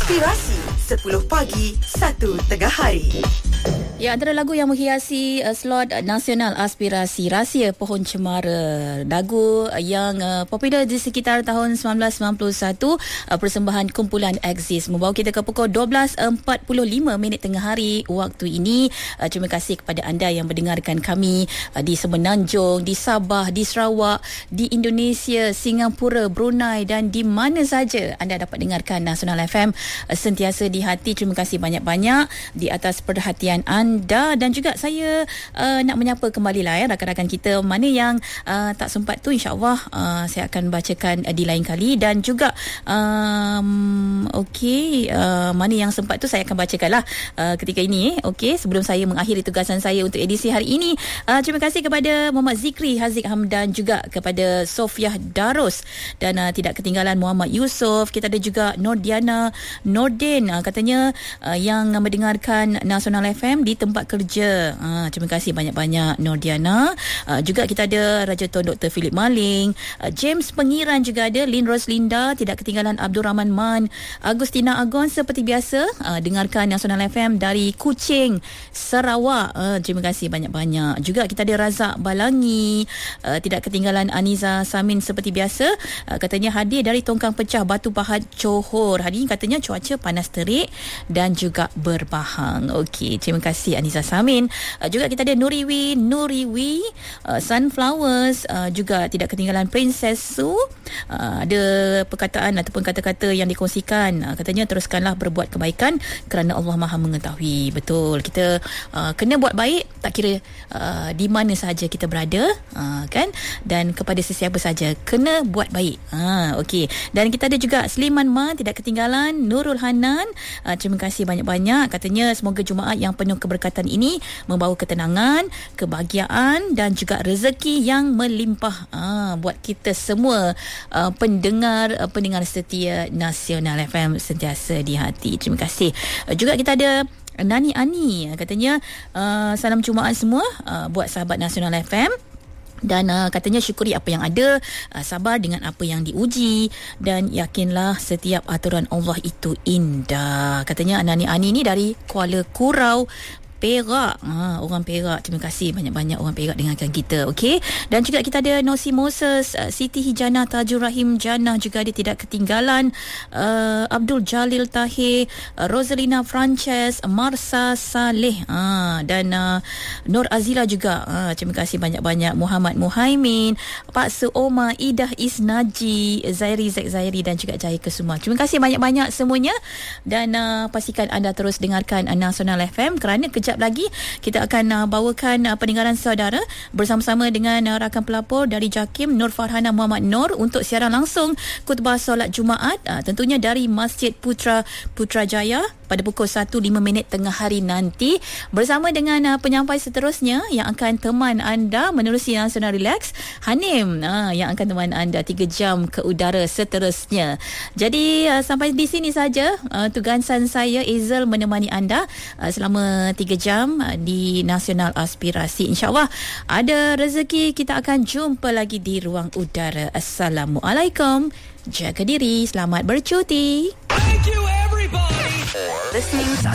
Aspirasi 10 pagi 1 tengah hari. Ya, antara lagu yang menghiasi slot nasional aspirasi Rahsia Pohon Cemara, lagu yang popular di sekitar tahun 1991, persembahan kumpulan Axis, membawa kita ke pukul 12.45 tengah hari waktu ini. Terima kasih kepada anda yang mendengarkan kami di Semenanjung, di Sabah, di Sarawak, di Indonesia, Singapura, Brunei dan di mana saja anda dapat dengarkan Nasional FM. Sentiasa di hati. Terima kasih banyak-banyak di atas perhatian anda, dan juga saya nak menyapa kembali lah rakan-rakan kita mana yang tak sempat tu, insya-Allah saya akan bacakan di lain kali, dan juga mana yang sempat tu saya akan bacakan lah ketika ini. Okey, sebelum saya mengakhiri tugasan saya untuk edisi hari ini, terima kasih kepada Muhammad Zikri Haziq Hamdan, juga kepada Sofiah Darus, dan tidak ketinggalan Muhammad Yusof. Kita ada juga Nordiana Nordin, katanya yang mendengarkan Nasional FM di tempat kerja. Terima kasih banyak-banyak Nordiana. Juga kita ada Raja Tun Dr. Philip Maling, James Pengiran juga ada, Lin Roslinda, tidak ketinggalan Abdul Rahman Man, Agustina Agon seperti biasa dengarkan Nasional FM dari Kuching, Sarawak. Terima kasih banyak-banyak. Juga kita ada Razak Balangi, tidak ketinggalan Aniza Samin seperti biasa, katanya hadir dari Tongkang Pecah Batu Pahat Johor. Hari ini katanya cuaca panas terik dan juga berbahang. Okey, terima kasih Aniza Samin. Juga kita ada Nuriwi Sunflowers, juga tidak ketinggalan Princess Su. Ada perkataan ataupun kata-kata yang dikongsikan, katanya teruskanlah berbuat kebaikan kerana Allah Maha mengetahui. Betul, kita kena buat baik tak kira di mana sahaja kita berada, kan, dan kepada sesiapa saja kena buat baik. Okey, dan kita ada juga Sliman Ma, tidak ketinggalan Nurul Hanan. Terima kasih banyak-banyak, katanya semoga Jumaat yang penuh keberkatan ini membawa ketenangan, kebahagiaan dan juga rezeki yang melimpah buat kita semua pendengar setia Nasional FM sentiasa di hati. Terima kasih. Juga kita ada Nani Ani, katanya salam Jumaat semua buat sahabat Nasional FM. Dan katanya syukuri apa yang ada, sabar dengan apa yang diuji, dan yakinlah setiap aturan Allah itu indah. Katanya Nani Ani ni dari Kuala Kurau, Perak. Orang Perak, terima kasih banyak-banyak orang Perak dengarkan kita. Okey, dan juga kita ada Nosi Moses, Siti Hijana Tajur Rahim Jannah, juga dia tidak ketinggalan Abdul Jalil Tahir, Rosalina Frances, Marsa Saleh, dan Nur Azila juga. Terima kasih banyak-banyak Muhammad Muhaimin, Pak Suoma, Idah Isnaji, Zairi Zairi dan juga Jaya Kesuma. Terima kasih banyak-banyak semuanya, dan pastikan anda terus dengarkan Nasional FM kerana kejap lagi kita akan bawakan pendengaran saudara bersama-sama dengan rakan pelapor dari JAKIM, Nur Farhana Muhammad Nur, untuk siaran langsung khutbah solat Jumaat, tentunya dari Masjid Putrajaya pada pukul 1.05 tengah hari nanti, bersama dengan penyampai seterusnya yang akan teman anda menerusi Nasional Relax, Hanim, yang akan teman anda 3 jam ke udara seterusnya. Jadi sampai di sini saja tugasan saya, Ezel, menemani anda selama 3 jam di Nasional Aspirasi. InsyaAllah ada rezeki kita akan jumpa lagi di ruang udara. Assalamualaikum, jaga diri, selamat bercuti. Thank you everybody for listening to